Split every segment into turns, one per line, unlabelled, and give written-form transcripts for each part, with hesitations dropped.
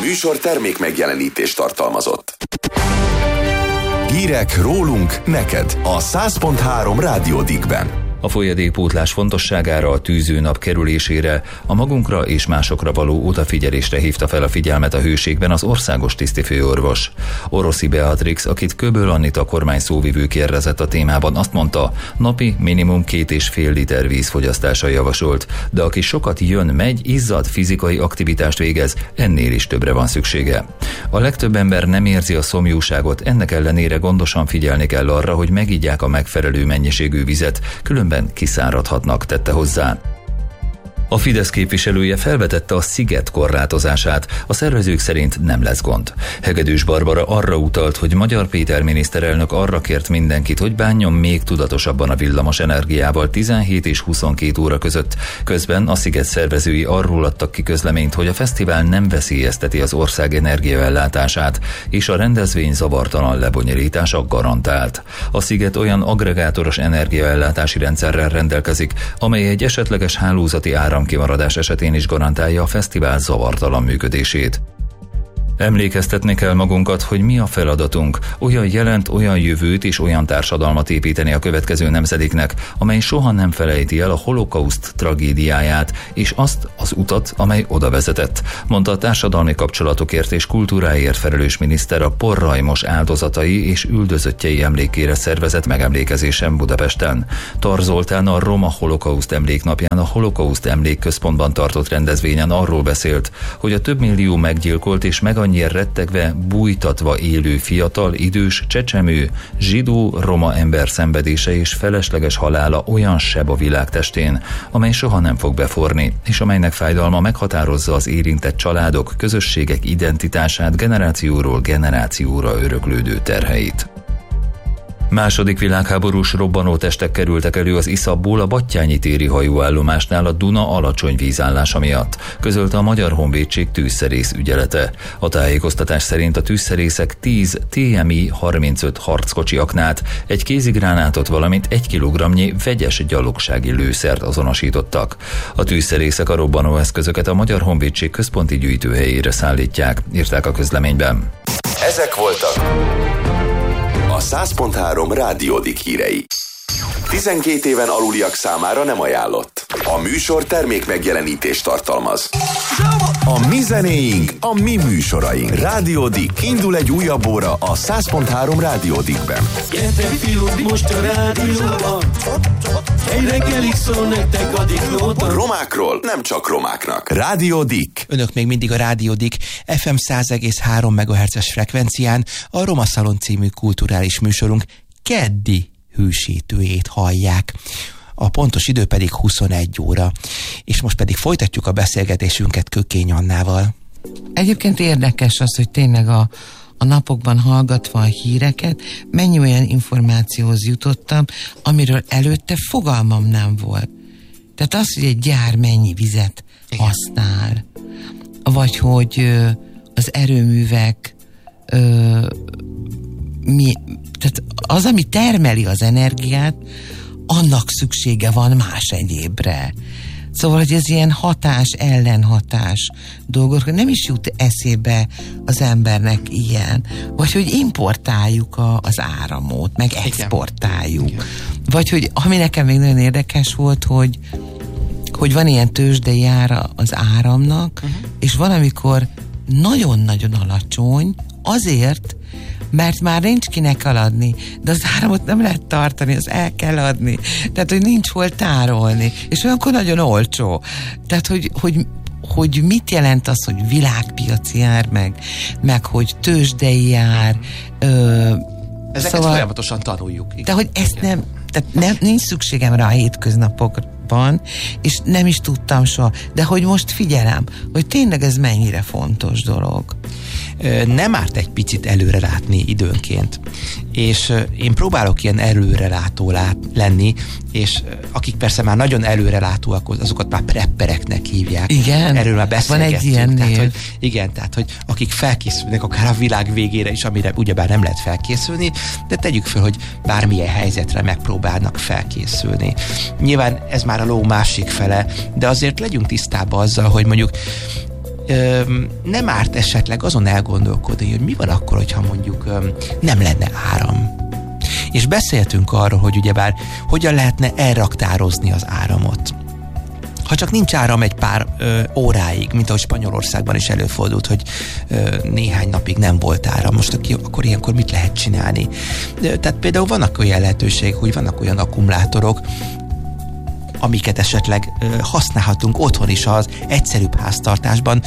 műsor termék megjelenítést tartalmazott. Hírek rólunk neked a 100.3 Rádió Dickben.
A folyadékpótlás fontosságára, a tűzőnap kerülésére, a magunkra és másokra való odafigyelésre hívta fel a figyelmet a Hőségben az országos tisztifőorvos. Oroszi Beatrix, akit Köböl Anita kormány szóvivő kérdezett a témában, azt mondta, napi minimum 2,5 liter vízfogyasztása javasolt, de aki sokat jön, megy, izzad, fizikai aktivitást végez, ennél is többre van szüksége. A legtöbb ember nem érzi a szomjúságot, ennek ellenére gondosan figyelni kell arra, hogy megígyják a megfelelő mennyiségű vizet, különben kiszáradhatnak, tette hozzá. A Fidesz képviselője felvetette a sziget korlátozását, a szervezők szerint nem lesz gond. Hegedűs Barbara arra utalt, hogy Magyar Péter miniszterelnök arra kért mindenkit, hogy bánjon még tudatosabban a villamos energiával 17 és 22 óra között. Közben a sziget szervezői arról adtak ki közleményt, hogy a fesztivál nem veszélyezteti az ország energiaellátását, és a rendezvény zavartalan lebonyolítása garantált. A sziget olyan agregátoros energiaellátási rendszerrel rendelkezik, amely egy esetleges hálózati áramkimaradás esetén is garantálja a fesztivál zavartalan működését. Emlékeztetni kell magunkat, hogy mi a feladatunk, olyan jelent, olyan jövőt és olyan társadalmat építeni a következő nemzedéknek, amely soha nem felejti el a holokauszt tragédiáját és azt az utat, amely oda vezetett, mondta a társadalmi kapcsolatokért és kultúráért felelős miniszter a porrajmos áldozatai és üldözöttjei emlékére szervezett megemlékezésen Budapesten. Tar Zoltán a Roma Holokauszt Emléknapján a Holokauszt Emlékközpontban tartott rendezvényen arról beszélt, hogy a több millió meggyilkolt és annyira rettegve, bújtatva élő fiatal, idős, csecsemő, zsidó, roma ember szenvedése és felesleges halála olyan seb a világ testén, amely soha nem fog beforni, és amelynek fájdalma meghatározza az érintett családok, közösségek identitását, generációról generációra öröklődő terheit. Második világháborús robbanótestek kerültek elő az Iszapból a Battyányi téri hajóállomásnál a Duna alacsony vízállása miatt, közölte a Magyar Honvédség tűzszerész ügyelete. A tájékoztatás szerint a tűzszerészek 10 TMI 35 harckocsi aknát, egy kézigránátot, valamint 1 kilogramnyi vegyes gyalogsági lőszert azonosítottak. A tűzszerészek a robbanóeszközöket a Magyar Honvédség központi gyűjtőhelyére szállítják, írták a közleményben.
Ezek voltak a 100.3 Rádió Dick hírei. 12 éven aluliak számára nem ajánlott. A műsor termék megjelenítést tartalmaz. A mi zenéink, a mi műsoraink. Rádió Dick. Indul egy újabb óra a 100.3 Rádió Dickben.
Gyertek fiúk, most a rádióban. Egy reggelig szól nektek a Dickóban.
Romákról nem csak romáknak. Rádió Dick.
Önök még mindig a Rádió Dick FM 100,3 MHz-es frekvencián a Roma Szalon című kulturális műsorunk keddi hűsítőjét hallják. A pontos idő pedig 21 óra. És most pedig folytatjuk a beszélgetésünket Kökény Annával.
Egyébként érdekes az, hogy tényleg a napokban hallgatva a híreket, mennyi olyan információhoz jutottam, amiről előtte fogalmam nem volt. Tehát az, hogy egy gyár mennyi vizet használ, vagy hogy az erőművek tehát az, ami termeli az energiát, annak szüksége van más egyébre. Szóval, hogy ez ilyen hatás-ellenhatás dolgok, nem is jut eszébe az embernek ilyen. Vagy hogy importáljuk az áramot, meg exportáljuk. Igen. Vagy hogy, ami nekem még nagyon érdekes volt, hogy van ilyen tőzsdei ára az áramnak, és valamikor nagyon-nagyon alacsony, azért, mert már nincs kinek eladni, de az áramot nem lehet tartani, az el kell adni. Tehát, hogy nincs hol tárolni. És olyankor nagyon olcsó. Tehát, hogy mit jelent az, hogy világpiaci ár, meg hogy tőzsdei ár.
Ezeket szóval, folyamatosan tanuljuk. Igen.
De hogy ezt tehát nincs szükségem rá a hétköznapokban, és nem is tudtam soha. De hogy most figyelem, hogy tényleg ez mennyire fontos dolog.
Nem árt egy picit előre látni időnként. És én próbálok ilyen előrelátó lenni, és akik persze már nagyon előrelátóak, azokat már preppereknek hívják.
Igen,
erről már beszélgettünk.
Van egy ilyen név.
Tehát, hogy akik felkészülnek akár a világ végére is, amire ugyebár nem lehet felkészülni, de tegyük fel, hogy bármilyen helyzetre megpróbálnak felkészülni. Nyilván ez már a ló másik fele, de azért legyünk tisztában azzal, hogy mondjuk nem árt esetleg azon elgondolkodni, hogy mi van akkor, hogyha mondjuk nem lenne áram. És beszéltünk arról, hogy ugyebár hogyan lehetne elraktározni az áramot. Ha csak nincs áram egy pár óráig, mint ahogy Spanyolországban is előfordult, hogy néhány napig nem volt áram. Most akkor ilyenkor mit lehet csinálni? Tehát például vannak olyan lehetőségek, hogy vannak olyan akkumulátorok, amiket esetleg használhatunk otthon is az egyszerűbb háztartásban.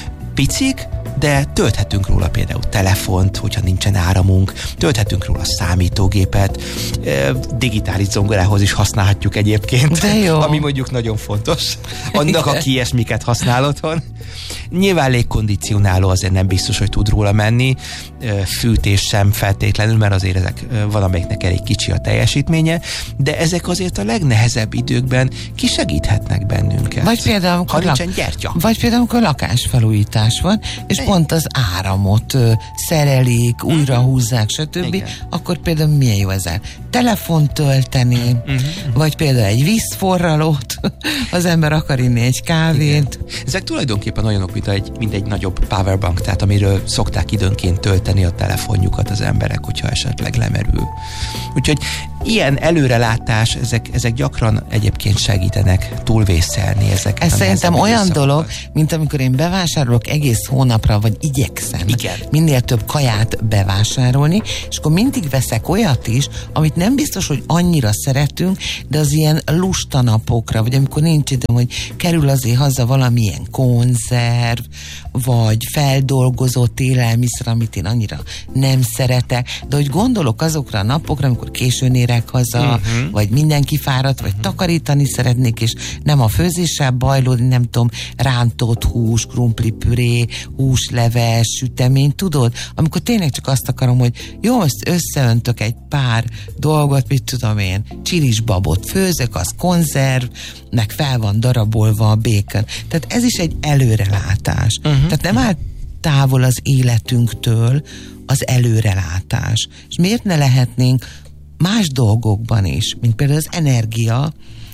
Picik, de tölthetünk róla például telefont, hogyha nincsen áramunk, tölthetünk róla számítógépet, digitális zongorához is használhatjuk egyébként, ami mondjuk nagyon fontos, annak, aki ilyesmiket használ otthon. Nyilván légkondicionáló azért nem biztos, hogy tud róla menni, fűtés sem feltétlenül, mert azért ezek valamelyiknek elég kicsi a teljesítménye, de ezek azért a legnehezebb időkben kisegíthetnek bennünket.
Vagy például,
ha nincsen gyertya.
Vagy például, amikor lakásfelújítás van, és pont az áramot szerelik, újra húzzák, stb. Igen. Akkor például milyen jó ezzel? Telefont tölteni, vagy például egy vízforralót, az ember akar inni egy kávét.
Igen. Ezek tulajdonképpen olyanok, mint egy nagyobb powerbank, tehát amiről szokták időnként tölteni a telefonjukat az emberek, hogyha esetleg lemerül. Úgyhogy ilyen előrelátás, ezek gyakran egyébként segítenek túlvészelni ezeket.
Ez szerintem olyan dolog, mint amikor én bevásárolok egész hónapra, vagy igyekszem minél több kaját bevásárolni, és akkor mindig veszek olyat is, amit nem biztos, hogy annyira szeretünk, de az ilyen lusta napokra, vagy amikor nincs időm, hogy kerül azért haza valamilyen konzerv, vagy feldolgozott élelmiszer, amit én annyira nem szeretek, de hogy gondolok azokra a napokra, amikor későn érek haza, vagy mindenki fáradt, vagy takarítani szeretnék, és nem a főzéssel bajlódni, nem tudom, rántott hús, krumplipüré, húsleves, sütemény, tudod? Amikor tényleg csak azt akarom, hogy jó, ezt összeöntök egy pár dolgot, mit tudom én, csilisbabot főzök, az konzerv, meg fel van darabolva a bacon. Tehát ez is egy előrelátás. Tehát nem áll távol az életünktől az előrelátás. És miért ne lehetnénk más dolgokban is, mint például az energia,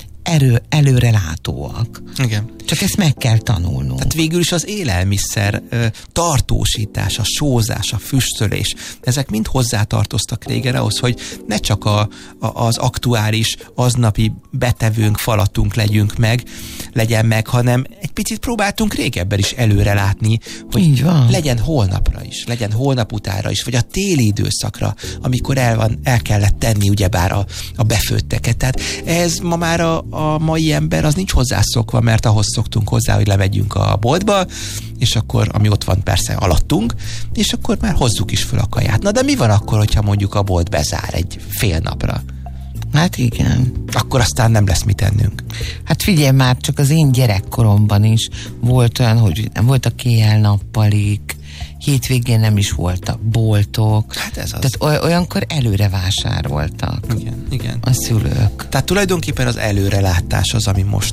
előrelátóak.
Igen.
Csak ezt meg kell tanulnunk.
Tehát végül is az élelmiszer tartósítás, a sózás, a füstölés, ezek mind hozzátartoztak régen ahhoz, hogy ne csak az aktuális, aznapi betevőnk, falatunk legyen meg, hanem egy picit próbáltunk régebben is előrelátni, hogy legyen holnapra is, legyen holnap utára is, vagy a téli időszakra, amikor el kellett tenni ugyebár a befőtteket. Tehát ez ma már a mai ember az nincs hozzászokva, mert ahhoz szoktunk hozzá, hogy lemegyünk a boltba, és akkor, ami ott van persze alattunk, és akkor már hozzuk is föl a kaját. Na de mi van akkor, hogyha mondjuk a bolt bezár egy fél napra?
Hát igen.
Akkor aztán nem lesz mit ennünk.
Hát figyelj már, csak az én gyerekkoromban is volt olyan, hogy nem voltak éjjel-nappalik, hétvégén nem is voltak boltok. Hát ez az. Tehát olyankor előre vásároltak.
Igen.
A szülők.
Tehát tulajdonképpen az előrelátás az, ami most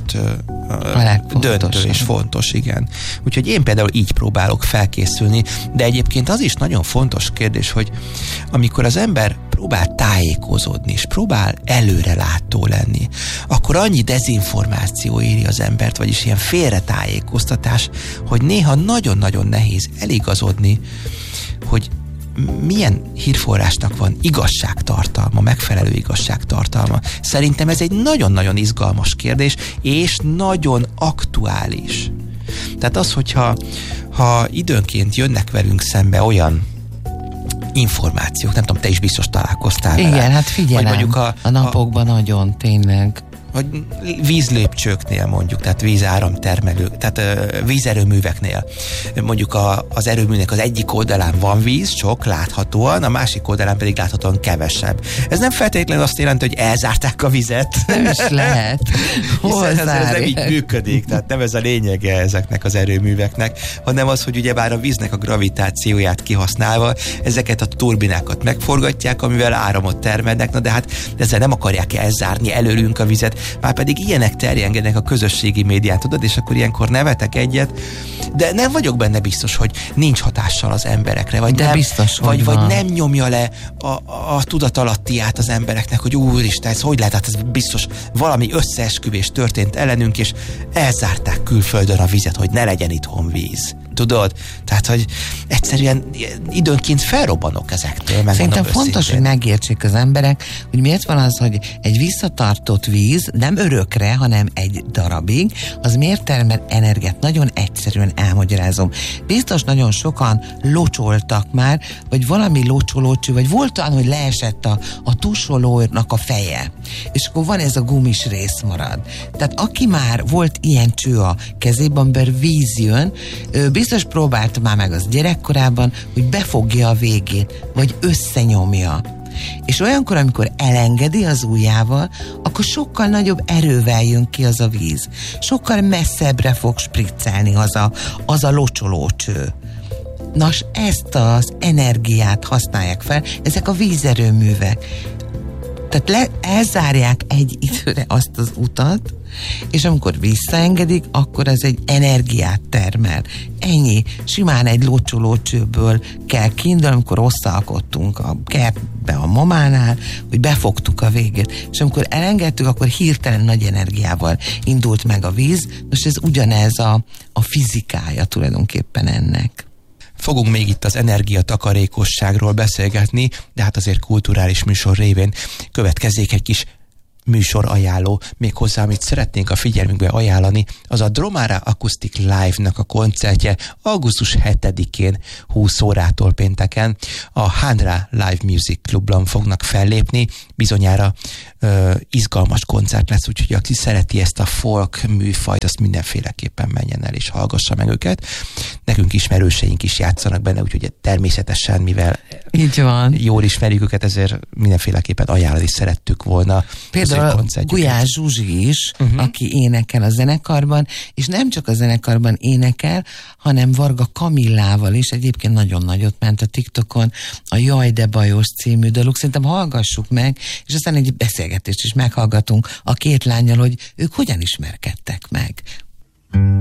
döntő és fontos, igen. Úgyhogy én például így próbálok felkészülni, de egyébként az is nagyon fontos kérdés, hogy amikor az ember próbál tájékozódni, és próbál előrelátó lenni, akkor annyi dezinformáció éri az embert, vagyis ilyen félretájékoztatás, hogy néha nagyon-nagyon nehéz eligazodni, hogy milyen hírforrásnak van igazságtartalma, megfelelő igazságtartalma. Szerintem ez egy nagyon-nagyon izgalmas kérdés, és nagyon aktuális. Tehát az, hogyha időnként jönnek velünk szembe olyan információk, nem tudom, te is biztos találkoztál vele.
Igen, hát figyelem, a napokban nagyon, tényleg.
Vagy vízlépcsőknél mondjuk, tehát vízáramtermelő, tehát vízerőműveknél. Mondjuk az erőműnek az egyik oldalán van víz, sok láthatóan, a másik oldalán pedig láthatóan kevesebb. Ez nem feltétlenül azt jelenti, hogy elzárták a vizet.
Nem is lehet.
Ez nem így működik, tehát nem ez a lényege ezeknek az erőműveknek, hanem az, hogy ugyebár a víznek a gravitációját kihasználva ezeket a turbinákat megforgatják, amivel áramot termelnek, na de hát ezzel nem akarják elzárni előlünk a vizet, már pedig ilyenek terjengenek a közösségi médián, tudod, és akkor ilyenkor nevetek egyet, de nem vagyok benne biztos, hogy nincs hatással az emberekre, vagy, nem,
biztos,
vagy nem nyomja le a tudatalattiát az embereknek, hogy úristen, ez hogy lehet, hát ez biztos valami összeesküvés történt ellenünk, és elzárták külföldön a vizet, hogy ne legyen itthon víz. tudod? Tehát, hogy egyszerűen időnként felrobbanok ezektől.
Szerintem fontos, hogy megértsék az emberek, hogy miért van az, hogy egy visszatartott víz nem örökre, hanem egy darabig, az miért termel energiát. Nagyon egyszerűen elmagyarázom. Biztos nagyon sokan locsoltak már, vagy valami locsolócső, vagy volt olyan, hogy leesett a tusolónak a feje. És akkor van ez a gumis rész marad. Tehát aki már volt ilyen cső a kezében, mert víz jön, biztos próbálta már meg az gyerekkorában, hogy befogja a végét, vagy összenyomja. És olyankor, amikor elengedi az ujjával, akkor sokkal nagyobb erővel jön ki az a víz. Sokkal messzebbre fog spriccelni az a locsolócső. Nos, ezt az energiát használják fel, ezek a vízerőművek. Tehát elzárják egy időre azt az utat, és amikor visszaengedik, akkor ez egy energiát termel. Ennyi. Simán egy locsolócsőből kell kiindulni, amikor összealkottunk a kertbe a mamánál, hogy befogtuk a végét. És amikor elengedtük, akkor hirtelen nagy energiával indult meg a víz. Most ez ugyanez a fizikája tulajdonképpen ennek.
Fogunk még itt az energiatakarékosságról beszélgetni, de hát azért kulturális műsor révén következzék egy kis műsor ajánló, méghozzá, amit szeretnénk a figyelmünkbe ajánlani, az a Dromara Acoustic Live-nak a koncertje augusztus 7-én 20 órától pénteken a Handra Live Music Clubban fognak fellépni. Bizonyára izgalmas koncert lesz, úgyhogy aki szereti ezt a folk műfajt, azt mindenféleképpen menjen el és hallgassa meg őket. Nekünk ismerőseink is játszanak benne, úgyhogy természetesen, mivel
így van,
jól ismerjük őket, ezért mindenféleképpen ajánlani szerettük volna.
Például Gulyás Zsuzsi is, aki énekel a zenekarban, és nem csak a zenekarban énekel, hanem Varga Kamillával is, egyébként nagyon nagyot ment a TikTokon, a Jaj, de bajos című daluk. Szerintem hallgassuk meg, és aztán egy beszélgetést is meghallgatunk a két lánnyal, hogy ők hogyan ismerkedtek meg.